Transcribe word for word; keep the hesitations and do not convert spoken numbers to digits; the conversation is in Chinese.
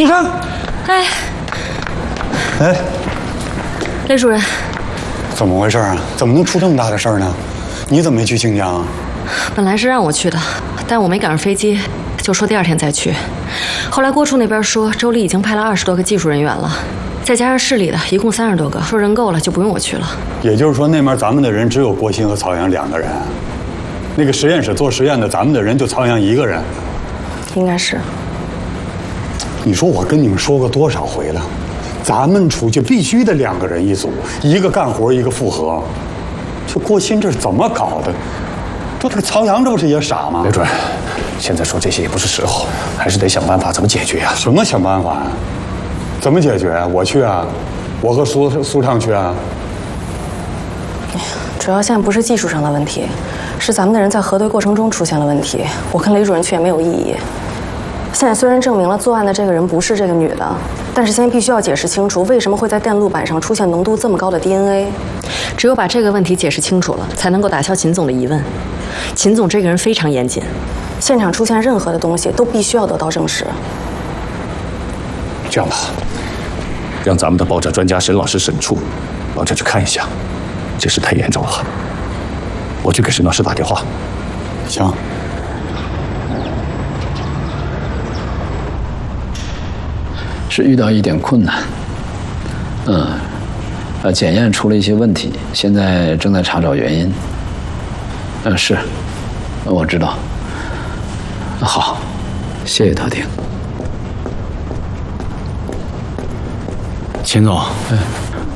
苏珊， 哎， 哎， 雷主任， 怎么回事啊？怎么能出这么大的事儿呢？你怎么没去晋江啊？ 本来是让我去的，但我没赶上飞机，就说第二天再去。后来郭处那边说，州里已经派了二十多个技术人员了，再加上市里的，一共三十多个，说人够了就不用我去了。 也就是说，那面咱们的人只有郭鑫和曹阳两个人，那个实验室做实验的咱们的人就曹阳一个人。 应该是。 你说我跟你们说过多少回了？咱们出去必须得两个人一组，一个干活，一个复合。这郭鑫这是怎么搞的？这这个曹阳这不是也傻吗？ 雷主任，现在说这些也不是时候，还是得想办法怎么解决啊？ 什么想办法啊？怎么解决啊？我去啊，我和苏苏畅去啊。 主要现在不是技术上的问题，是咱们的人在核对过程中出现了问题。我跟雷主任去也没有意义。现在虽然证明了作案的这个人不是这个女的，但是现在必须要解释清楚，为什么会在电路板上出现浓度这么高的 D N A。只有把这个问题解释清楚了，才能够打消秦总的疑问。秦总这个人非常严谨，现场出现任何的东西都必须要得到证实。 这样吧，让咱们的爆炸专家沈老师沈处到这去看一下，这事太严重了。我去给沈老师打电话。 行。 是遇到一点困难，嗯，呃，检验出了一些问题，现在正在查找原因。嗯，是，我知道。好，谢谢特听。 秦总， 嗯。